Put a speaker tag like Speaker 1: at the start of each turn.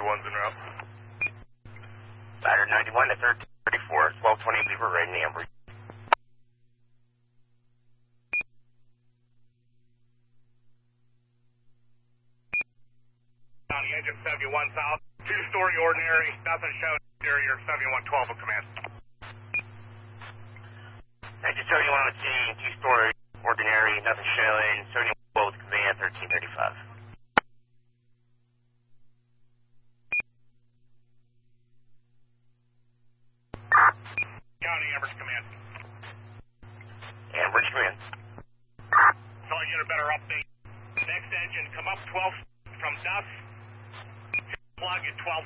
Speaker 1: 91's en route.
Speaker 2: Ladder 91 to 1334, 1220 Beaver Road in Ambridge.
Speaker 1: On the engine 71 south, 2-story ordinary, nothing showing interior, 7112 will command.
Speaker 2: Engine 71 with G, 2-story ordinary, nothing showing, 7112 with command, 1335.
Speaker 1: County Ambridge command.
Speaker 2: Ambridge command.
Speaker 1: So I get a better update. Next engine, come up 12 from dusk. Plug at 12